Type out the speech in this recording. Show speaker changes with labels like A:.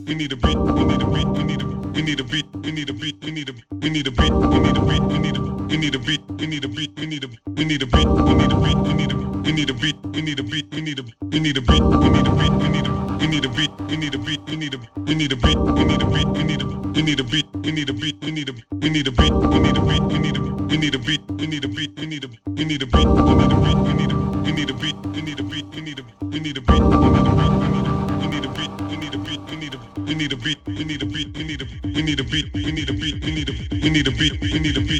A: we need a beat, we need a beat, we need a we need a beat, we need a beat, we need a we need a beat, we need a beat, we need a we need a beat, we need a beat, we need a we need a beat, we need a beat, we need a we need a beat, we need a beat, we need a we need a beat, we need a beat, we need a we need a beat, we need a beat, we need a we need a beat, we need a beat, we need a we need a beat, we need a beat, we need a we need a beat, we need a beat, we need a we need a beat, we need a beat, we need a we need a beat, we need a beat, we need a we need a beat, we need a beat, we need a we need a beat, we need a beat, we need a beat, we need a beat, we need a we need a beat, we need a beat, we need a we need a beat, we need a beat, we need a we need a beat, we need a beat,